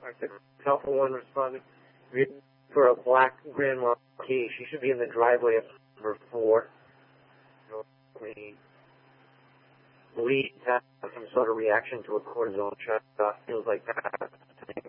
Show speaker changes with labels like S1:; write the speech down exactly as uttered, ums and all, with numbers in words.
S1: Alright, the Alpha one responding. For a black Grand Marquis, she should be in the driveway of number four. We believe that some sort of reaction to a cortisone shot. Feels like that.